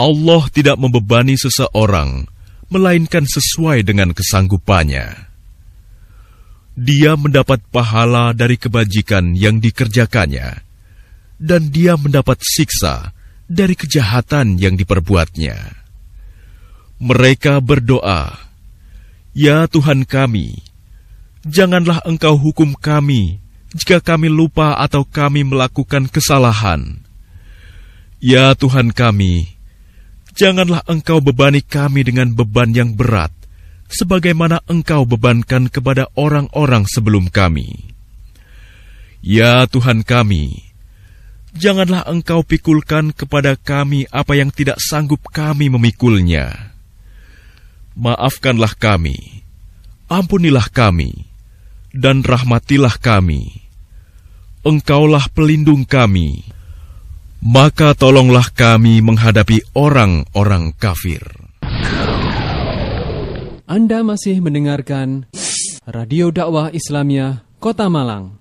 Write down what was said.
Allah tidak membebani seseorang, melainkan sesuai dengan kesanggupannya. Dia mendapat pahala dari kebajikan yang dikerjakannya, dan dia mendapat siksa dari kejahatan yang diperbuatnya. Mereka berdoa, "Ya Tuhan kami, janganlah Engkau hukum kami jika kami lupa atau kami melakukan kesalahan. Ya Tuhan kami, janganlah Engkau bebani kami dengan beban yang berat, sebagaimana Engkau bebankan kepada orang-orang sebelum kami. Ya Tuhan kami, janganlah Engkau pikulkan kepada kami apa yang tidak sanggup kami memikulnya. Maafkanlah kami, ampunilah kami, dan rahmatilah kami. Engkaulah pelindung kami, maka tolonglah kami menghadapi orang-orang kafir." Anda masih mendengarkan Radio Dakwah Islamiyah Kota Malang.